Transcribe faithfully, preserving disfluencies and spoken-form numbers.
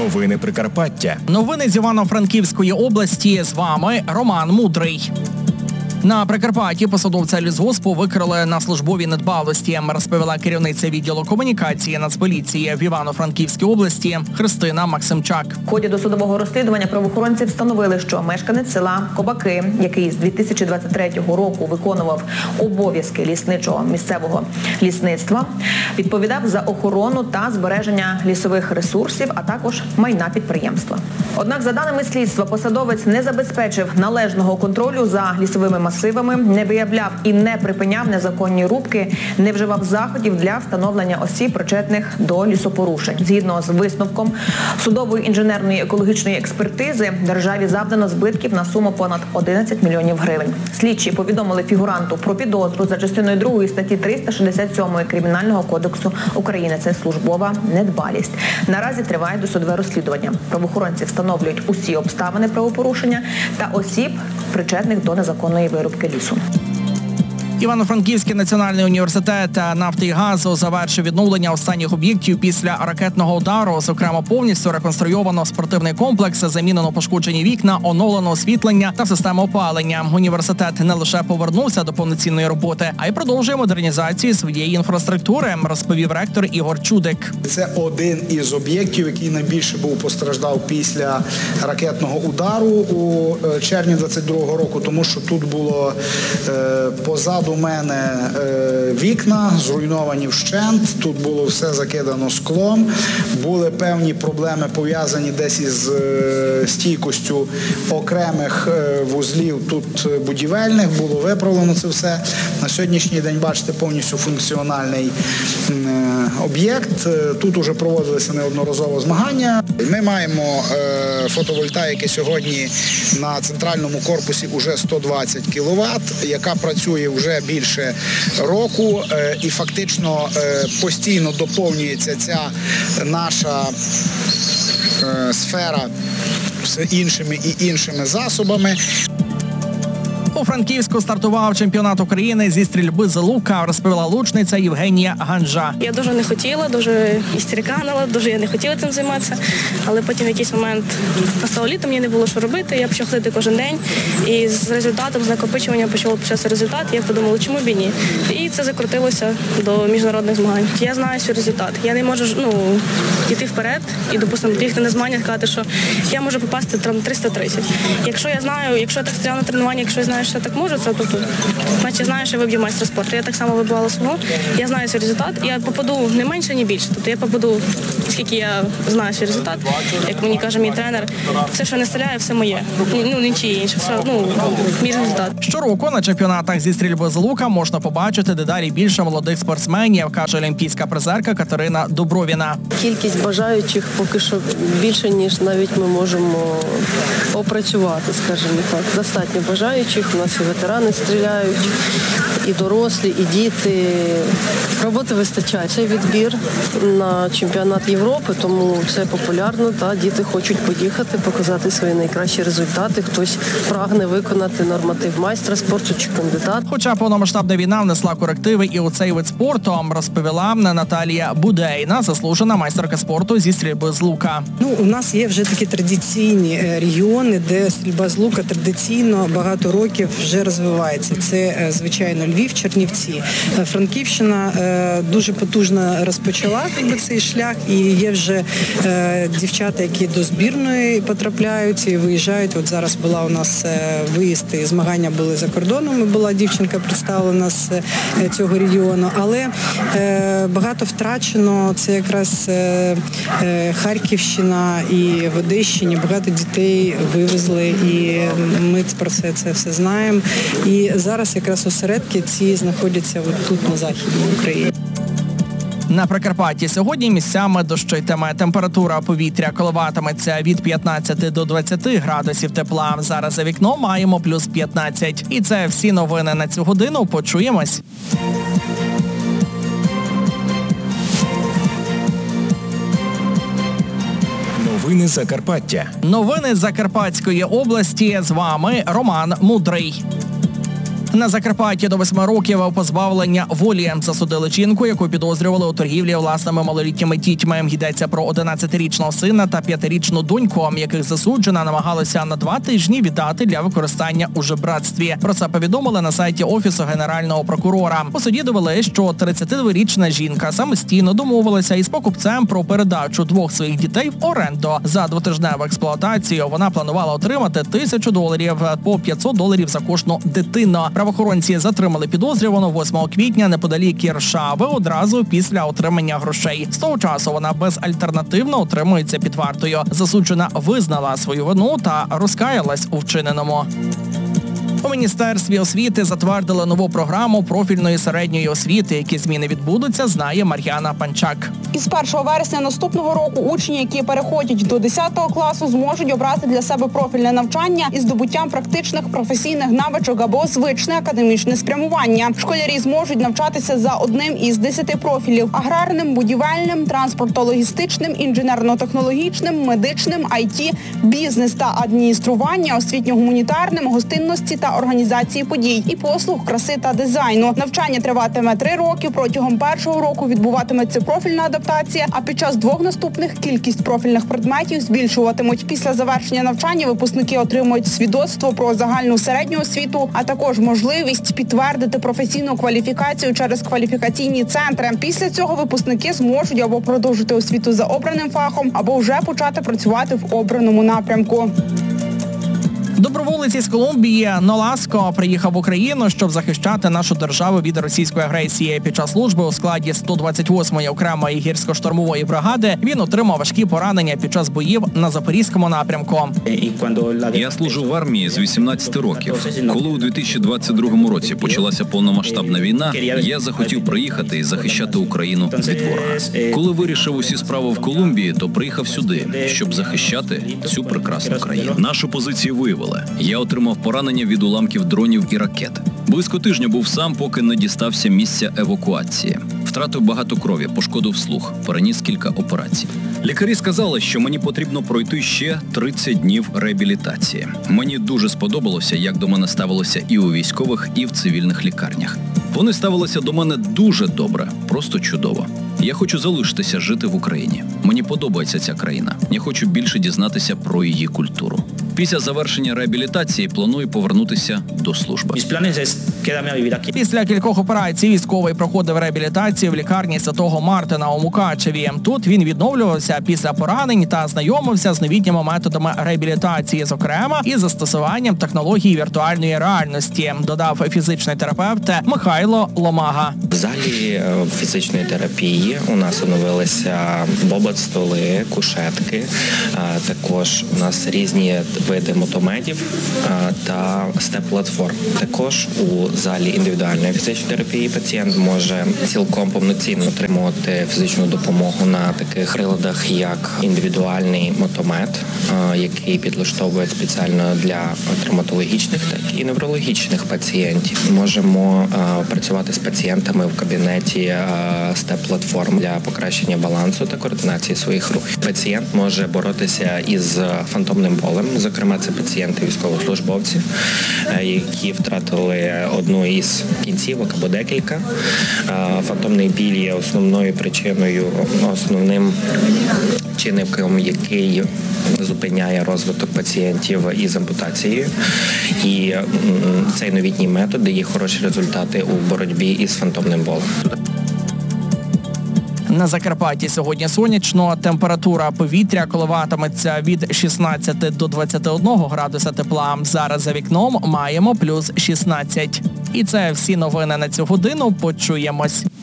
Новини Прикарпаття. Новини з Івано-Франківської області. З вами Роман Мудрий. На Прикарпатті посадовця лісгоспу викрили на службовій недбалості, розповіла керівниця відділу комунікації Нацполіції в Івано-Франківській області Христина Максимчак. В ході досудового розслідування правоохоронці встановили, що мешканець села Кобаки, який з дві тисячі двадцять третього року виконував обов'язки лісничого місцевого лісництва, відповідав за охорону та збереження лісових ресурсів, а також майна підприємства. Однак, за даними слідства, посадовець не забезпечив належного контролю за лісовими масивами, не виявляв і не припиняв незаконні рубки, не вживав заходів для встановлення осіб, причетних до лісопорушень. Згідно з висновком судової інженерної екологічної експертизи, державі завдано збитків на суму понад одинадцять мільйонів гривень. Слідчі повідомили фігуранту про підозру за частиною другої статті триста шістдесят сім Кримінального кодексу України. Це службова недбалість. Наразі триває досудове розслідування. Правоохоронці встановлюють усі обставини правопорушення та осіб, причетних до незаконної вирубки лісу. Івано-Франківський національний університет нафти і газу завершив відновлення останніх об'єктів після ракетного удару. Зокрема, повністю реконструйовано спортивний комплекс, замінено пошкоджені вікна, оновлено освітлення та систему опалення. Університет не лише повернувся до повноцінної роботи, а й продовжує модернізацію своєї інфраструктури, розповів ректор Ігор Чудик. Це один із об'єктів, який найбільше був постраждав після ракетного удару у червні двадцять другого року, тому що тут було е, позаду у мене е, вікна зруйновані вщент, тут було все закидано склом, були певні проблеми пов'язані десь із е, стійкостю окремих е, вузлів тут будівельних, було виправлено це все. На сьогоднішній день, бачите, повністю функціональний е, об'єкт. Тут уже проводилися неодноразово змагання. Ми маємо е, фотовольтаїки сьогодні на центральному корпусі уже сто двадцять кіловат, яка працює вже більше року, і фактично постійно доповнюється ця наша сфера з іншими і іншими засобами. У Франківську стартував чемпіонат України зі стрільби з лука, розповіла лучниця Євгенія Ганжа. Я дуже не хотіла, дуже істериканила, дуже я не хотіла цим займатися, але потім в якийсь момент настало літо, мені не було що робити, я почала ходити кожен день, і з результатом, з накопичуванням почав почався результат, і я подумала, чому б і ні. І це закрутилося до міжнародних змагань. Я знаю свій результат, я не можу ну, йти вперед і, допустимо, бігти на змагання, сказати, що я можу попасти там триста тридцять. Якщо я знаю, якщо я так стояла на тренуванні, якщо я знаю, що я так можу, це тобто, значить знаю, що я виб'ю майстра спорту. Я так само вибивала свого, я знаю свій результат, я попаду не менше, ні більше. Тобто я попаду, скільки я знаю свій результат, як мені каже мій тренер, все, що не стріляє, все моє. Ну, нічиє інше, все, ну, мій результат. Щороку на чемпіонатах зі стрільби з лука можна побачити дедалі більше молодих спортсменів, каже олімпійська призерка Катерина Дубровіна. Кількість бажаючих поки що більше, ніж навіть ми можемо опрацювати, скажімо так. Достатньо бажаючих, у нас і ветерани стріляють, і дорослі, і діти. Роботи вистачає. Це відбір на чемпіонат Європи, тому це популярно, та діти хочуть поїхати, показати свої найкращі результати. Хтось прагне виконати норматив майстра спорту чи кандидат. Хоча повномасштабна війна внесла корективи і у цей вид спорту, розповіла Наталія Будейна, заслужена майстерка спорту зі стрільби з лука. Ну, у нас є вже такі традиційні регіони, де стрільба з лука традиційно багато років вже розвивається. Це, звичайно, Львів, Чернівці. Франківщина дуже потужно розпочала якби, цей шлях, і є вже дівчата, які до збірної потрапляють і виїжджають. От зараз була у нас виїзд, і змагання були за кордоном, була дівчинка представлена з цього регіону, але багато втрачено, це якраз Харківщина і в Одещині, багато дітей вивезли, і ми про це, це все знаємо. І зараз якраз осередки ці знаходяться от тут, на Західній Україні. На Прикарпатті сьогодні місцями дощитиме. Температура повітря коливатиметься від п'ятнадцяти до двадцяти градусів тепла. Зараз за вікном маємо плюс п'ятнадцять. І це всі новини на цю годину. Почуємось. Новини Закарпаття. Новини Закарпатської області. З вами Роман Мудрий. На Закарпатті до восьми років позбавлення волі засудили жінку, яку підозрювали у торгівлі власними малолітніми дітьми. Йдеться про одинадцятирічного сина та п'ятирічну доньку, яких засуджена намагалася на два тижні віддати для використання у жебратстві. Про це повідомили на сайті Офісу Генерального прокурора. У суді довели, що тридцятидворічна жінка самостійно домовилася із покупцем про передачу двох своїх дітей в оренду. За двотижневу експлуатацію вона планувала отримати тисячу доларів по п'ятсот доларів за кожну дитину. Правоохоронці затримали підозрювану восьмого квітня неподалік Іршави одразу після отримання грошей. З того часу вона безальтернативно утримується під вартою. Засуджена визнала свою вину та розкаялась у вчиненому. У Міністерстві освіти затвердили нову програму профільної середньої освіти. Які зміни відбудуться, знає Мар'яна Панчак. Із першого вересня наступного року учні, які переходять до десятого класу, зможуть обрати для себе профільне навчання із здобуттям практичних професійних навичок або звичне академічне спрямування. Школярі зможуть навчатися за одним із десяти профілів – аграрним, будівельним, транспорто-логістичним, інженерно-технологічним, медичним, ай ті, бізнес та адміністрування, освітньо-гуманітарним, гостинності та організації подій і послуг, краси та дизайну. Навчання триватиме три роки. Протягом першого року відбуватиметься профільна адаптація, а під час двох наступних кількість профільних предметів збільшуватимуть. Після завершення навчання випускники отримують свідоцтво про загальну середню освіту, а також можливість підтвердити професійну кваліфікацію через кваліфікаційні центри. Після цього випускники зможуть або продовжити освіту за обраним фахом, або вже почати працювати в обраному напрямку. Доброволець із Колумбії Ноласко приїхав в Україну, щоб захищати нашу державу від російської агресії. Під час служби у складі сто двадцять восьмої окремої гірсько-штурмової бригади він отримав важкі поранення під час боїв на Запорізькому напрямку. Я служу в армії з вісімнадцяти років. Коли у дві тисячі двадцять другому році почалася повномасштабна війна, я захотів приїхати і захищати Україну від ворога. Коли вирішив усі справи в Колумбії, то приїхав сюди, щоб захищати цю прекрасну країну. Нашу позицію виявили. Я отримав поранення від уламків дронів і ракет. Близько тижня був сам, поки не дістався місця евакуації. Втратив багато крові, пошкодив слух, переніс кілька операцій. Лікарі сказали, що мені потрібно пройти ще тридцять днів реабілітації. Мені дуже сподобалося, як до мене ставилося і у військових, і в цивільних лікарнях. Вони ставилися до мене дуже добре, просто чудово. Я хочу залишитися жити в Україні. Мені подобається ця країна. Я хочу більше дізнатися про її культуру. Після завершення реабілітації планую повернутися до служби. Після кількох операцій військовий проходив реабілітацію в лікарні Святого Мартина у Мукачеві. Тут він відновлювався після поранень та знайомився з новітніми методами реабілітації, зокрема із застосуванням технологій віртуальної реальності, додав фізичний терапевт Михайло Ломага. В залі фізичної терапії у нас оновилися бобот-столи, кушетки, також у нас різні види мотомедів та степ-платформ. Також у залі індивідуальної фізичної терапії пацієнт може цілком повноцінно отримувати фізичну допомогу на таких приладах, як індивідуальний мотомед, який підлаштовує спеціально для травматологічних, так і неврологічних пацієнтів. Можемо працювати з пацієнтами в кабінеті степ-платформ для покращення балансу та координації своїх рухів. Пацієнт може боротися із фантомним болем. Зокрема, це пацієнти військовослужбовців, які втратили одну із кінцівок або декілька. Фантомний біль є основною причиною, основним чинником, який зупиняє розвиток пацієнтів із ампутацією. І цей новітній метод дає хороші результати у боротьбі із фантомним болем. На Закарпатті сьогодні сонячно, температура повітря коливатиметься від шістнадцяти до двадцяти одного градуса тепла. Зараз за вікном маємо плюс шістнадцять. І це всі новини на цю годину. Почуємось.